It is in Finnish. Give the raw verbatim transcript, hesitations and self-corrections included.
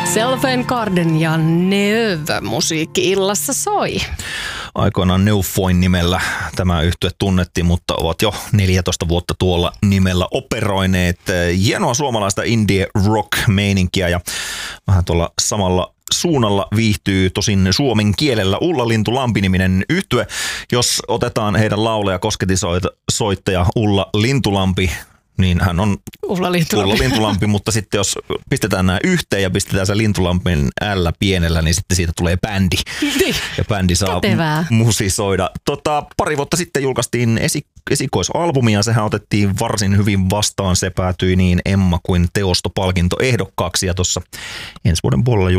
Selfen Garden ja Neuve musiikki-illassa soi. Aikoinaan Neufoin nimellä tämä yhtye tunnettiin, mutta ovat jo neljätoista vuotta tuolla nimellä operoineet. Hienoa suomalaista indie rock-meininkiä ja vähän tuolla samalla suunnalla viihtyy tosin suomen kielellä Ulla Lintulampi-niminen yhtye. Jos otetaan heidän laulaja ja kosketisoittaja Ulla Lintulampi, niin hän on Ulla Lintulampi. Ulla Lintulampi, mutta sitten jos pistetään nämä yhteen ja pistetään se Lintulampin L pienellä, niin sitten siitä tulee bändi. Ja bändi saa Kätevää. musisoida. Tota, pari vuotta sitten julkaistiin esi- esikoisalbumi ja sehän otettiin varsin hyvin vastaan. Se päätyi niin Emma kuin Teosto-palkintoehdokkaaksi ja tuossa ensi vuoden puolella